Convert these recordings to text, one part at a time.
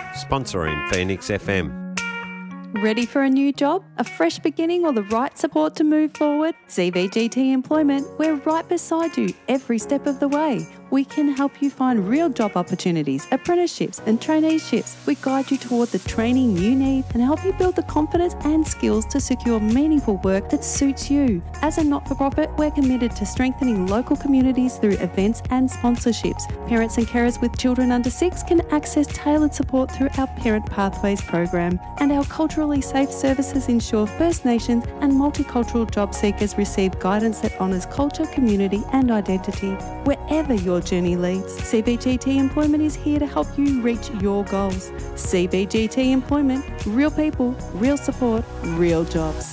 sponsoring Phoenix FM. Ready for a new job, a fresh beginning or the right support to move forward? CBGT Employment, we're right beside you every step of the way. We can help you find real job opportunities, apprenticeships and traineeships. We guide you toward the training you need and help you build the confidence and skills to secure meaningful work that suits you. As a not-for-profit, we're committed to strengthening local communities through events and sponsorships. Parents and carers with children under 6 can access tailored support through our Parent Pathways program, and our culturally safe services ensure First Nations and multicultural job seekers receive guidance that honours culture, community and identity. Wherever your journey leads, CBGT Employment is here to help you reach your goals. CBGT Employment, real people, real support, real jobs.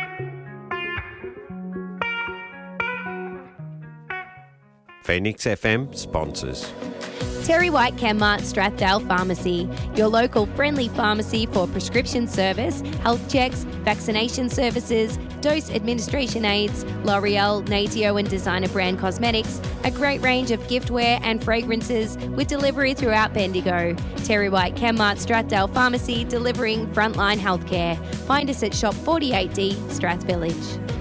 Phoenix FM sponsors. Terry White Chemmart Strathdale Pharmacy, your local friendly pharmacy for prescription service, health checks, vaccination services, dose administration aids, L'Oreal, Natio and designer brand cosmetics, a great range of giftware and fragrances with delivery throughout Bendigo. Terry White Chemmart Strathdale Pharmacy, delivering frontline healthcare. Find us at Shop 48D, Strath Village.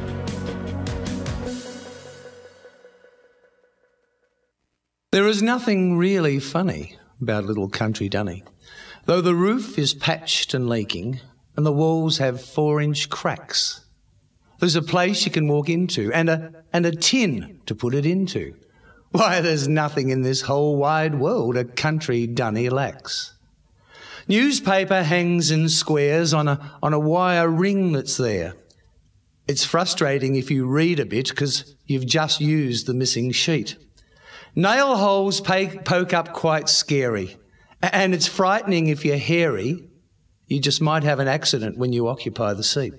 There is nothing really funny about Little Country Dunny, though the roof is patched and leaking and the walls have 4-inch cracks. There's a place you can walk into and a tin to put it into. Why, there's nothing in this whole wide world a country dunny lacks. Newspaper hangs in squares on a wire ring that's there. It's frustrating if you read a bit because you've just used the missing sheet. Nail holes poke up quite scary, and it's frightening if you're hairy. You just might have an accident when you occupy the seat.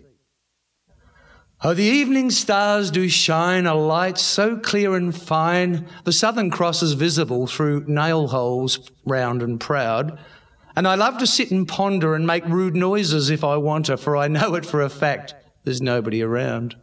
Oh, the evening stars do shine a light so clear and fine, the Southern Cross is visible through nail holes round and proud. And I love to sit and ponder and make rude noises if I want to, for I know it for a fact there's nobody around.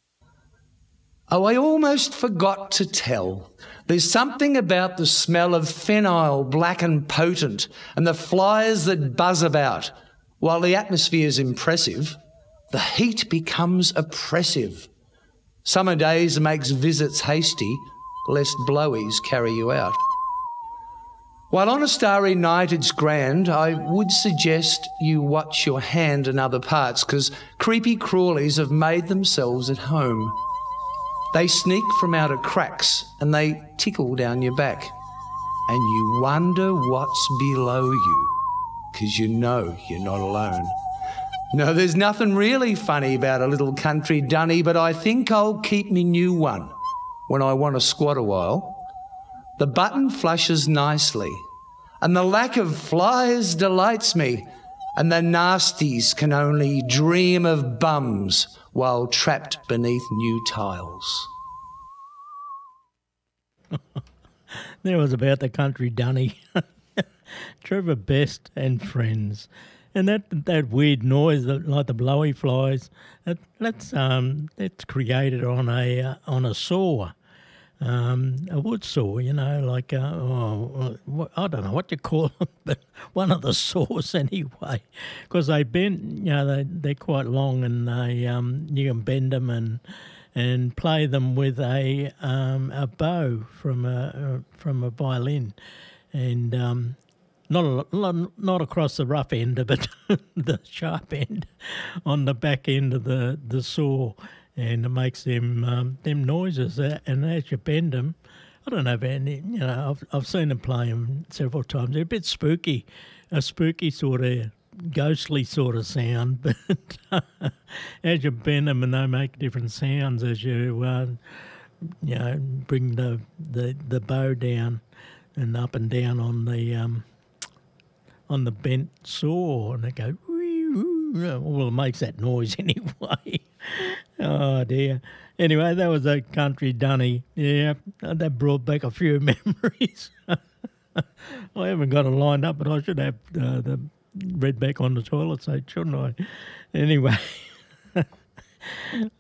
Oh, I almost forgot to tell. There's something about the smell of phenyl, black and potent, and the flies that buzz about. While the atmosphere's impressive, the heat becomes oppressive. Summer days makes visits hasty, lest blowies carry you out. While on a starry night it's grand, I would suggest you watch your hand and other parts, 'cause creepy crawlies have made themselves at home. They sneak from out of cracks and they tickle down your back. And you wonder what's below you, 'cause you know you're not alone. No, there's nothing really funny about a little country dunny, but I think I'll keep me new one when I want to squat a while. The button flushes nicely, and the lack of flies delights me, and the nasties can only dream of bums while trapped beneath new tiles. There was about the country dunny. Trevor Best and Friends. And that weird noise, like the blowy flies, that's created on a saw, a wood saw, you know, like I don't know what you call them, but one of the saws anyway, because they bend, you know, they're quite long, and you can bend them and play them with a bow from a violin, and not across the rough end of it, the sharp end on the back end of the saw, and it makes them noises. And as you bend them, I don't know about any, you know, I've seen them play them several times. They're a bit spooky, a spooky sort of ghostly sort of sound, but as you bend them and they make different sounds as you bring the bow down and up and down on the bent saw, and they go, well, it makes that noise anyway. Oh dear. Anyway, that was a country dunny. Yeah, that brought back a few memories. I haven't got it lined up, but I should have the read back on the toilet seat, shouldn't I? Anyway.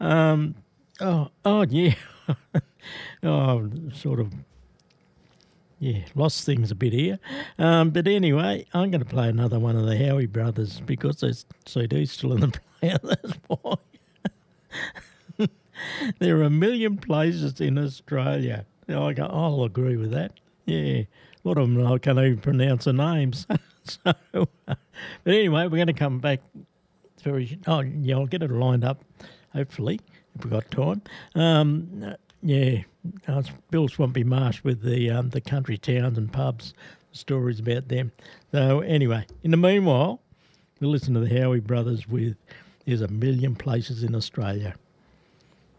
Oh yeah. Oh, sort of lost things a bit here. But anyway, I'm going to play another one of the Howie Brothers because there's CD's still in the player. That's why. There are a million places in Australia. I'll agree with that. Yeah, a lot of them I can't even pronounce the names. But anyway, we're going to come back I'll get it lined up, hopefully, if we've got time. Bill Swampy Marsh with the country towns and pubs, stories about them. So anyway, in the meanwhile, we'll listen to the Howie Brothers with There's a Million Places in Australia.